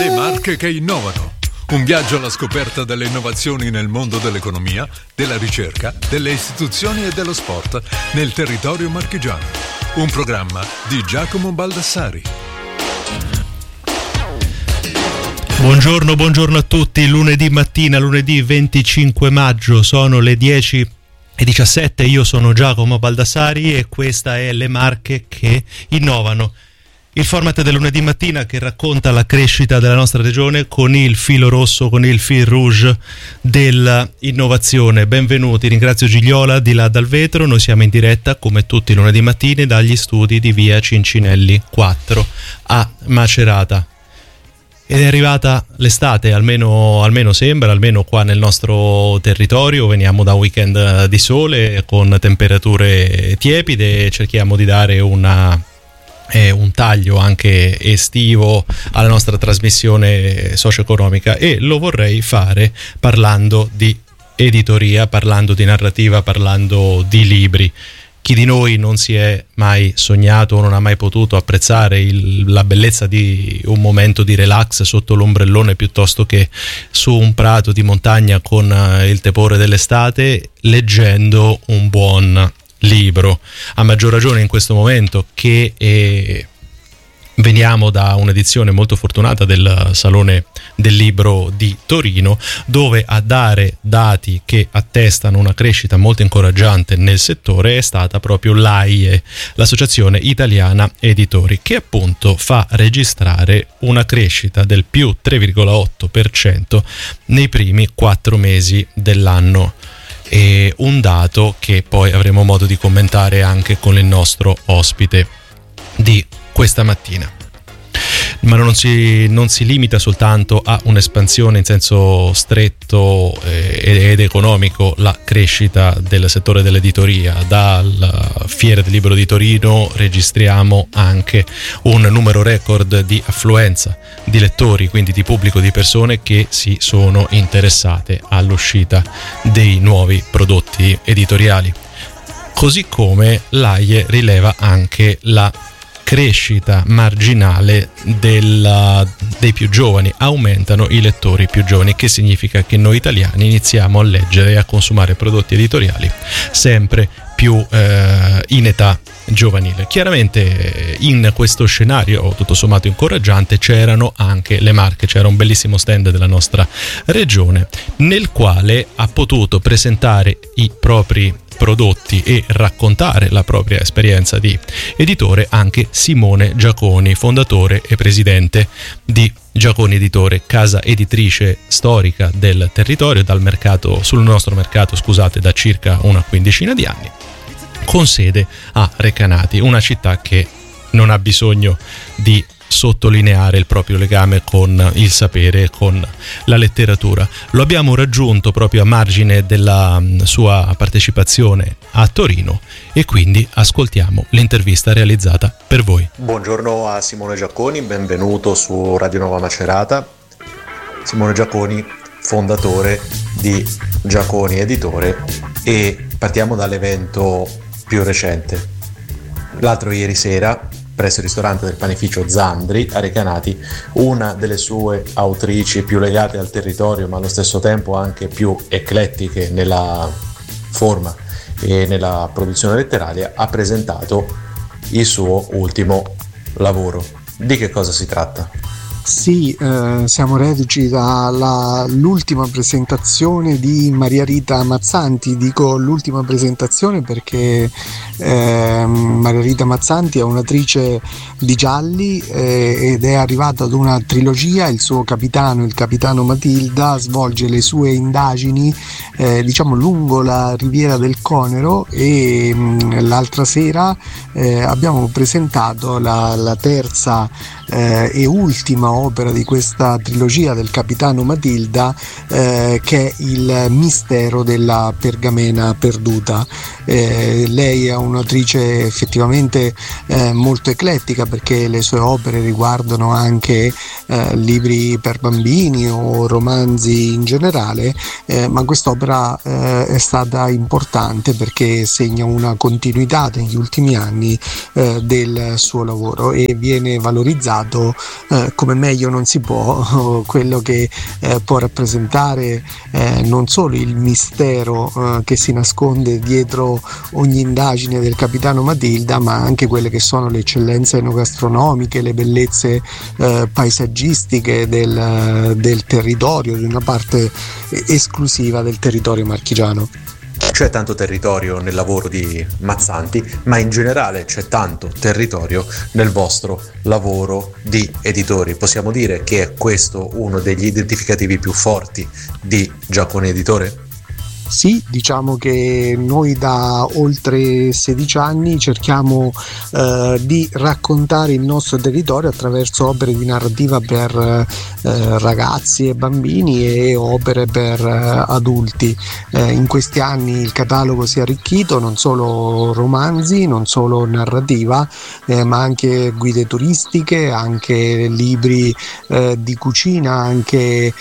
Le marche che innovano. Un viaggio alla scoperta delle innovazioni nel mondo dell'economia, della ricerca, delle istituzioni e dello sport nel territorio marchigiano. Un programma di Giacomo Baldassari. Buongiorno a tutti. Lunedì mattina, lunedì 25 maggio, sono le 10:17. Io sono Giacomo Baldassari e questa è Le marche che innovano. Il format del lunedì mattina che racconta la crescita della nostra regione con il filo rosso, con il fil rouge dell'innovazione. Benvenuti, ringrazio Gigliola di là dal vetro. Noi siamo in diretta come tutti i lunedì mattini dagli studi di via Cincinelli 4 a Macerata. Ed è arrivata l'estate, almeno sembra, almeno qua nel nostro territorio. Veniamo da un weekend di sole con temperature tiepide e cerchiamo di dare un taglio anche estivo alla nostra trasmissione socio-economica, e lo vorrei fare parlando di editoria, parlando di narrativa, parlando di libri. Chi di noi non si è mai sognato o non ha mai potuto apprezzare la bellezza di un momento di relax sotto l'ombrellone piuttosto che su un prato di montagna con il tepore dell'estate, leggendo un buon libro? A maggior ragione in questo momento che veniamo da un'edizione molto fortunata del Salone del Libro di Torino, dove a dare dati che attestano una crescita molto incoraggiante nel settore è stata proprio l'AIE, l'Associazione Italiana Editori, che appunto fa registrare una crescita del più 3,8% nei primi 4 mesi dell'anno. E un dato che poi avremo modo di commentare anche con il nostro ospite di questa mattina. Ma non si limita soltanto a un'espansione in senso stretto ed economico la crescita del settore dell'editoria. Dalla Fiera del Libro di Torino registriamo anche un numero record di affluenza di lettori, quindi di pubblico, di persone che si sono interessate all'uscita dei nuovi prodotti editoriali. Così come l'AIE rileva anche la crescita marginale dei più giovani. Aumentano i lettori più giovani, che significa che noi italiani iniziamo a leggere e a consumare prodotti editoriali sempre più in età giovanile. Chiaramente in questo scenario tutto sommato incoraggiante c'erano anche le marche. C'era un bellissimo stand della nostra regione nel quale ha potuto presentare i propri prodotti e raccontare la propria esperienza di editore anche Simone Giaconi, fondatore e presidente di Giaconi Editore, casa editrice storica del territorio, sul nostro mercato, da circa una quindicina di anni, con sede a Recanati, una città che non ha bisogno di sottolineare il proprio legame con il sapere e con la letteratura. Lo abbiamo raggiunto proprio a margine della sua partecipazione a Torino e quindi ascoltiamo l'intervista realizzata per voi. Buongiorno a Simone Giaconi, benvenuto su Radio Nuova Macerata. Simone Giaconi, fondatore di Giaconi Editore, e partiamo dall'evento più recente. L'altro ieri sera, presso il ristorante del panificio Zandri a Recanati, una delle sue autrici più legate al territorio ma allo stesso tempo anche più eclettiche nella forma e nella produzione letteraria, ha presentato il suo ultimo lavoro. Di che cosa si tratta? Sì, siamo reduci dall'ultima presentazione di Maria Rita Mazzanti. Dico l'ultima presentazione perché Maria Rita Mazzanti è un'attrice di gialli ed è arrivata ad una trilogia. Il suo capitano, il capitano Matilda, svolge le sue indagini lungo la riviera del Conero, e l'altra sera abbiamo presentato la terza e ultima opera di questa trilogia del capitano Matilda, che è Il mistero della pergamena perduta. Lei è un'autrice effettivamente molto eclettica, perché le sue opere riguardano anche libri per bambini o romanzi in generale, ma quest'opera è stata importante perché segna una continuità negli ultimi anni del suo lavoro e viene valorizzato come meglio non si può quello che può rappresentare non solo il mistero che si nasconde dietro ogni indagine del capitano Matilda, ma anche quelle che sono le eccellenze enogastronomiche, le bellezze paesaggistiche del territorio, di una parte esclusiva del territorio marchigiano. C'è tanto territorio nel lavoro di Mazzanti, ma in generale c'è tanto territorio nel vostro lavoro di editori. Possiamo dire che è questo uno degli identificativi più forti di Giaconi Editore? Sì, diciamo che noi da oltre 16 anni cerchiamo di raccontare il nostro territorio attraverso opere di narrativa per ragazzi e bambini e opere per adulti. In questi anni il catalogo si è arricchito, non solo romanzi, non solo narrativa, ma anche guide turistiche, anche libri di cucina, anche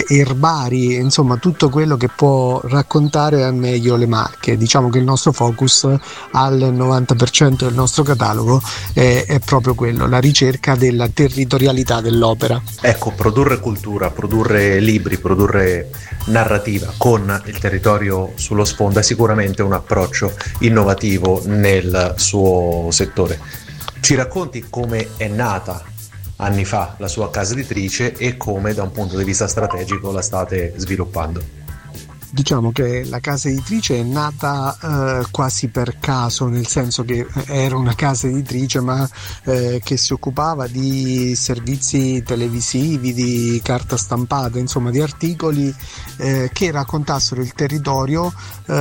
erbari, insomma tutto quello che può raccontare al meglio le Marche. Diciamo che il nostro focus al 90% del nostro catalogo è proprio quello, la ricerca della territorialità dell'opera. Ecco, produrre cultura, produrre libri, produrre narrativa con il territorio sullo sfondo è sicuramente un approccio innovativo nel suo settore. Ci racconti come è nata anni fa la sua casa editrice e come da un punto di vista strategico la state sviluppando? Diciamo che la casa editrice è nata quasi per caso, nel senso che era una casa editrice ma che si occupava di servizi televisivi, di carta stampata, insomma di articoli che raccontassero il territorio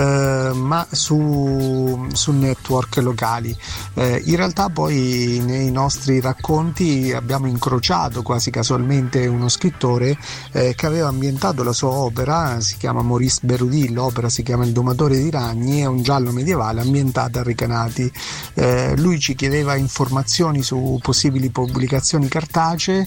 ma su network locali. In realtà poi nei nostri racconti abbiamo incrociato quasi casualmente uno scrittore che aveva ambientato la sua opera, si chiama Maurice Berudì, l'opera si chiama Il domatore di ragni, è un giallo medievale ambientato a Recanati. Lui ci chiedeva informazioni su possibili pubblicazioni cartacee,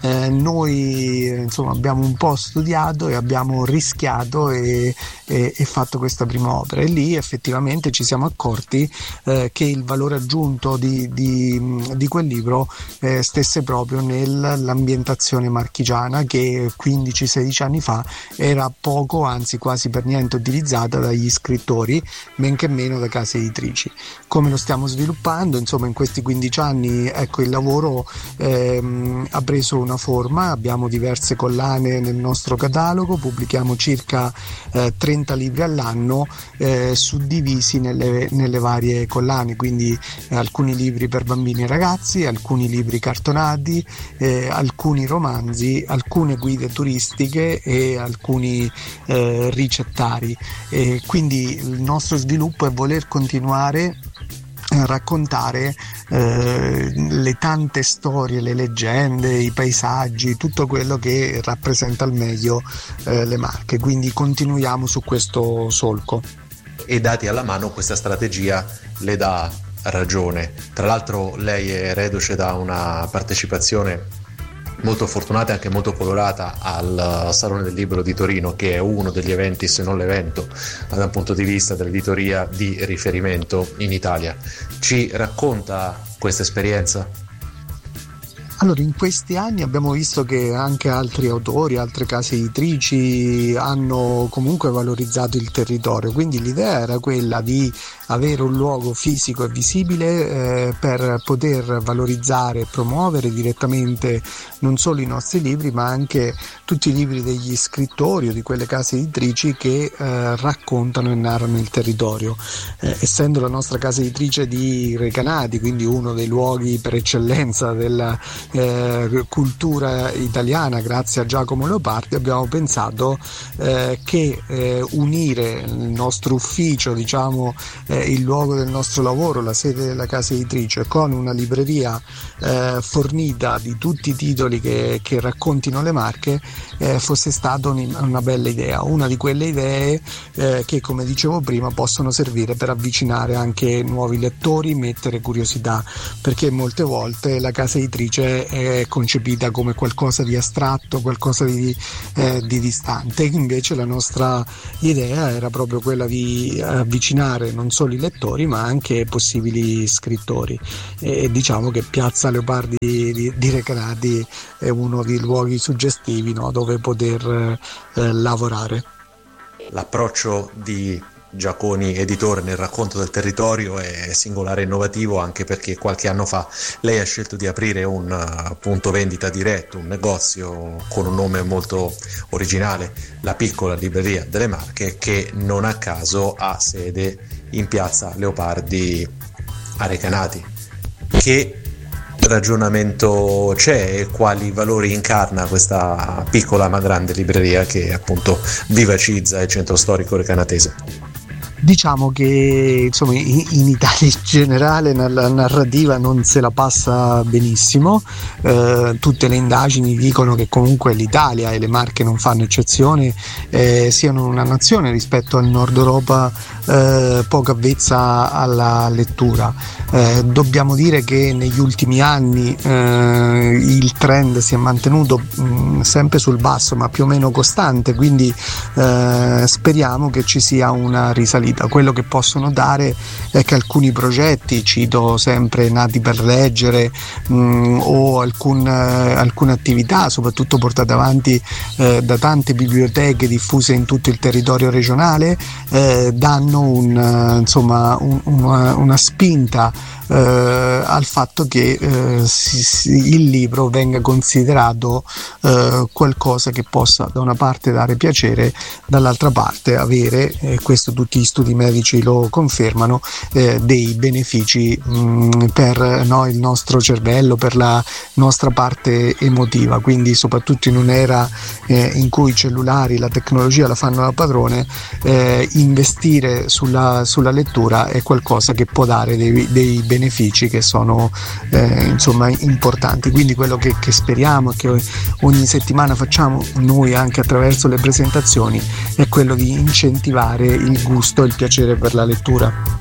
noi insomma abbiamo un po' studiato e abbiamo rischiato e fatto questa prima opera, e lì effettivamente ci siamo accorti che il valore aggiunto di quel libro stesse proprio nell'ambientazione marchigiana, che 15-16 anni fa era poco, anzi quasi per niente utilizzata dagli scrittori, men che meno da case editrici. Come lo stiamo sviluppando? Insomma, in questi 15 anni ecco, il lavoro ha preso una forma, abbiamo diverse collane nel nostro catalogo, pubblichiamo circa 30 libri all'anno suddivisi nelle varie collane, quindi alcuni libri per bambini e ragazzi, alcuni libri cartonati, alcuni romanzi, alcune guide turistiche e alcuni ricettari. Quindi il nostro sviluppo è voler continuare a raccontare le tante storie, le leggende, i paesaggi, tutto quello che rappresenta al meglio le Marche, quindi continuiamo su questo solco. E dati alla mano questa strategia le dà ragione. Tra l'altro lei è reduce da una partecipazione molto fortunata e anche molto colorata al Salone del Libro di Torino, che è uno degli eventi, se non l'evento, dal punto di vista dell'editoria di riferimento in Italia. Ci racconta questa esperienza? Allora, in questi anni abbiamo visto che anche altri autori, altre case editrici hanno comunque valorizzato il territorio, quindi l'idea era quella di avere un luogo fisico e visibile per poter valorizzare e promuovere direttamente non solo i nostri libri, ma anche tutti i libri degli scrittori o di quelle case editrici che raccontano e narrano il territorio. Essendo la nostra casa editrice di Recanati, quindi uno dei luoghi per eccellenza della cultura italiana, grazie a Giacomo Leopardi, abbiamo pensato che unire il nostro ufficio, diciamo il luogo del nostro lavoro, la sede della casa editrice, con una libreria fornita di tutti i titoli che raccontino le Marche, fosse stata una bella idea, una di quelle idee che, come dicevo prima, possono servire per avvicinare anche nuovi lettori, mettere curiosità, perché molte volte la casa editrice è concepita come qualcosa di astratto, qualcosa di distante. Invece la nostra idea era proprio quella di avvicinare non solo i lettori ma anche possibili scrittori, e diciamo che Piazza Leopardi di Recanati è uno dei luoghi suggestivi, no, dove poter lavorare. L'approccio di Giaconi editore nel racconto del territorio è singolare e innovativo, anche perché qualche anno fa lei ha scelto di aprire un punto vendita diretto, un negozio con un nome molto originale, la Piccola Libreria delle Marche, che non a caso ha sede in Piazza Leopardi a Recanati. Che ragionamento c'è e quali valori incarna questa piccola ma grande libreria che appunto vivacizza il centro storico recanatese? Diciamo che insomma in Italia in generale la narrativa non se la passa benissimo, tutte le indagini dicono che comunque l'Italia, e le Marche non fanno eccezione, siano una nazione rispetto al Nord Europa poco avvezza alla lettura. Dobbiamo dire che negli ultimi anni il trend si è mantenuto sempre sul basso ma più o meno costante, quindi speriamo che ci sia una risalita. Quello che possono dare è che alcuni progetti, cito sempre Nati per Leggere, o alcune attività soprattutto portate avanti da tante biblioteche diffuse in tutto il territorio regionale, danno una spinta al fatto che il libro venga considerato qualcosa che possa da una parte dare piacere, dall'altra parte avere, questo tutti gli studi medici lo confermano, dei benefici per il nostro cervello, per la nostra parte emotiva. Quindi soprattutto in un'era in cui i cellulari, la tecnologia la fanno da padrone, investire sulla lettura è qualcosa che può dare dei benefici che sono importanti. Quindi quello che speriamo e che ogni settimana facciamo noi anche attraverso le presentazioni è quello di incentivare il gusto e il piacere per la lettura.